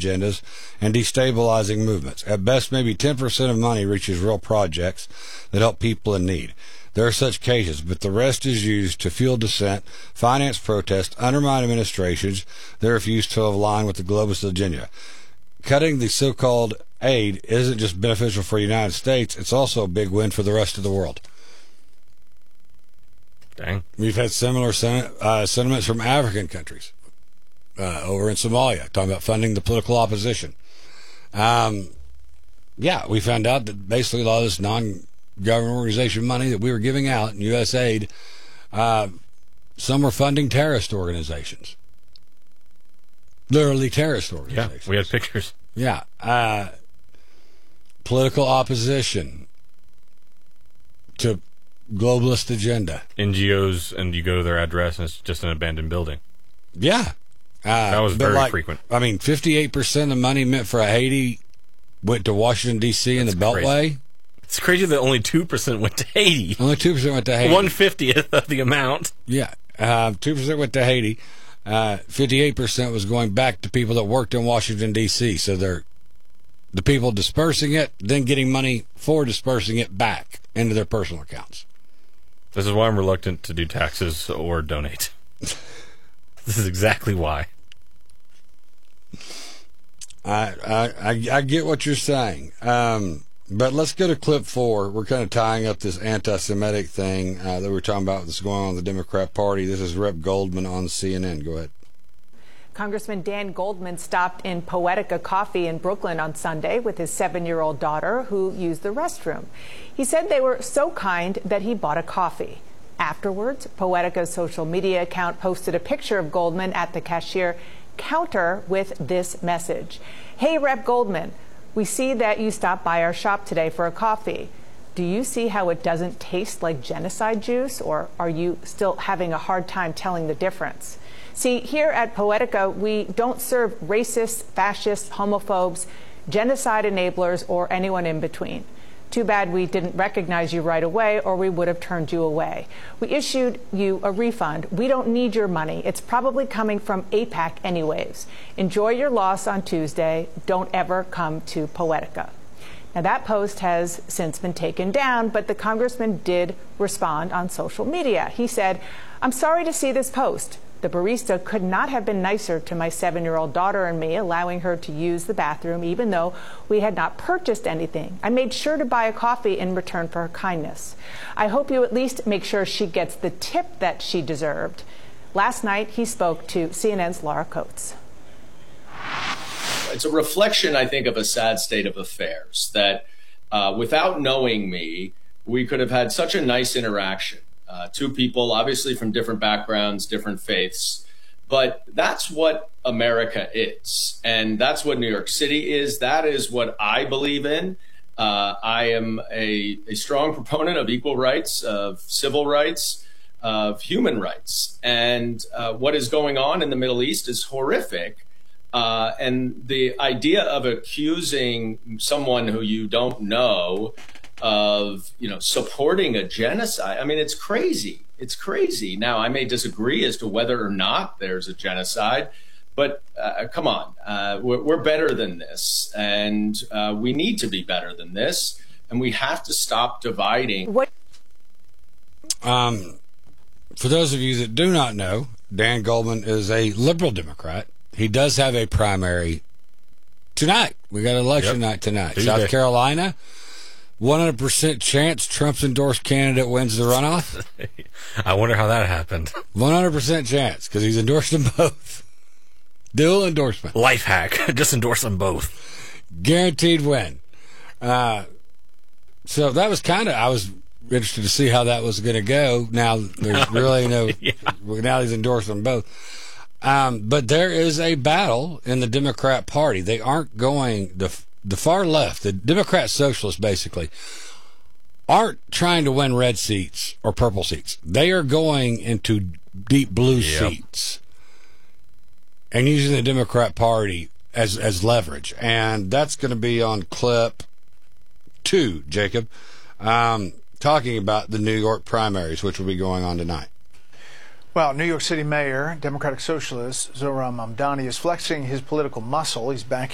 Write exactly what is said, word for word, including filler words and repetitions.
agendas and destabilizing movements. At best, maybe ten percent of money reaches real projects that help people in need. There are such cases, but the rest is used to fuel dissent, finance protests, undermine administrations that refuse to align with the globalist agenda. Cutting the so-called aid isn't just beneficial for the United States, it's also a big win for the rest of the world. Dang. We've had similar sen- uh, sentiments from African countries uh, over in Somalia, talking about funding the political opposition. Um, yeah, we found out that basically a lot of this non-government organization money that we were giving out in U S aid, uh, some were funding terrorist organizations. Literally terrorist organizations. Yeah, we had pictures. Yeah. Uh, political opposition to globalist agenda. N G Os, and you go to their address, and it's just an abandoned building. Yeah. Uh, that was very like, frequent. I mean, fifty-eight percent of the money meant for Haiti went to Washington, D C and the Beltway. Crazy. It's crazy that only two percent went to Haiti. Only two percent went to Haiti. one fiftieth of the amount. Yeah. Uh, two percent went to Haiti. Uh, fifty-eight percent was going back to people that worked in Washington, D C So they're the people dispersing it, then getting money for dispersing it back into their personal accounts. This is why I'm reluctant to do taxes or donate. This is exactly why. I I I, I get what you're saying. Um, but let's go to clip four. We're kind of tying up this anti-Semitic thing uh, that we we're talking about that's going on in the Democrat Party. This is Rep Goldman on C N N. Go ahead. Congressman Dan Goldman stopped in Poetica Coffee in Brooklyn on Sunday with his seven-year-old daughter who used the restroom. He said they were so kind that he bought a coffee. Afterwards, Poetica's social media account posted a picture of Goldman at the cashier counter with this message. Hey, Rep Goldman, we see that you stopped by our shop today for a coffee. Do you see how it doesn't taste like genocide juice, or are you still having a hard time telling the difference? See, here at Poetica, we don't serve racists, fascists, homophobes, genocide enablers, or anyone in between. Too bad we didn't recognize you right away, or we would have turned you away. We issued you a refund. We don't need your money. It's probably coming from AIPAC anyways. Enjoy your loss on Tuesday. Don't ever come to Poetica. Now, that post has since been taken down, but the congressman did respond on social media. He said, I'm sorry to see this post. The barista could not have been nicer to my seven-year-old daughter and me, allowing her to use the bathroom even though we had not purchased anything. I made sure to buy a coffee in return for her kindness. I hope you at least make sure she gets the tip that she deserved. Last night, he spoke to C N N's Laura Coates. It's a reflection, I think, of a sad state of affairs that uh, without knowing me, we could have had such a nice interaction. Uh, two people, obviously from different backgrounds, different faiths, but that's what America is. And that's what New York City is. That is what I believe in. Uh, I am a, a strong proponent of equal rights, of civil rights, of human rights. And uh, what is going on in the Middle East is horrific. Uh, and the idea of accusing someone who you don't know of, you know, supporting a genocide. I mean, it's crazy. It's crazy. Now, I may disagree as to whether or not there's a genocide, but uh, come on, uh, we're, we're better than this, and uh, we need to be better than this, and we have to stop dividing. What? Um, for those of you that do not know, Dan Goldman is a liberal Democrat. He does have a primary tonight. We got election yep. night tonight. Tuesday. South Carolina. one hundred percent chance Trump's endorsed candidate wins the runoff. I wonder how that happened. one hundred percent chance, because he's endorsed them both. Dual endorsement. Life hack. Just endorse them both. Guaranteed win. Uh, so that was kind of, I was interested to see how that was going to go. Now there's really no, yeah. now he's endorsed them both. Um, but there is a battle in the Democrat Party. They aren't going, the the far left, the Democrat socialists basically, aren't trying to win red seats or purple seats. They are going into deep blue yep. seats and using the Democrat Party as, as leverage. And that's going to be on clip two, Jacob, um, talking about the New York primaries, which will be going on tonight. Well, New York City Mayor, Democratic Socialist Zohran Mamdani is flexing his political muscle. He's back